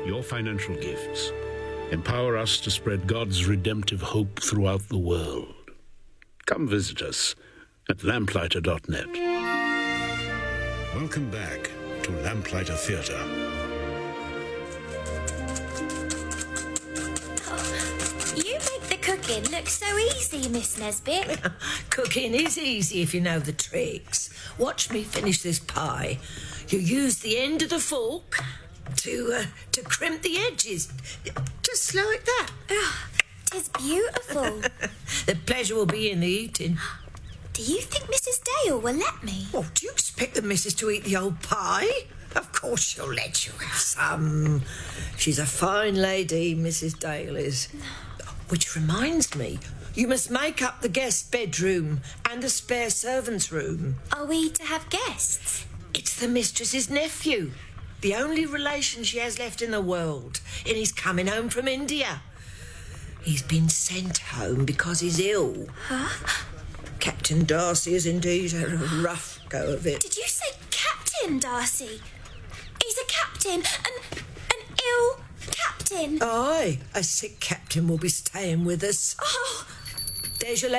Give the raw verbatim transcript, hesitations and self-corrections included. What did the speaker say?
your financial gifts empower us to spread God's redemptive hope throughout the world. Come visit us at lamplighter dot net. Welcome back to Lamplighter Theatre. You make the cooking look so easy, Miss Nesbit. Cooking is easy if you know the tricks. Watch me finish this pie. You use the end of the fork to uh, to crimp the edges, just like that. Oh, 'tis beautiful. The pleasure will be in the eating. Do you think Missus Dale will let me? Well, do you expect the missus to eat the old pie? Of course she'll let you have some. She's a fine lady, Missus Dale is. Which reminds me, you must make up the guest bedroom and the spare servant's room. Are we to have guests? It's the mistress's nephew, the only relation she has left in the world, and he's coming home from India. He's been sent home because he's ill. Huh? Captain Darcy has indeed had a rough go of it. Did you say Captain Darcy? He's a captain, an, an ill captain. Aye, a sick captain will be staying with us. Oh, There's your